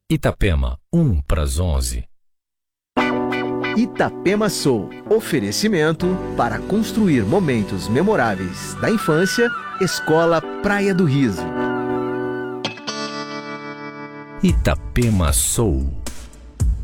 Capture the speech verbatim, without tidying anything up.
Itapema, um para as onze. Itapema Soul. Oferecimento para construir momentos memoráveis da infância. Escola Praia do Riso. Itapema Soul.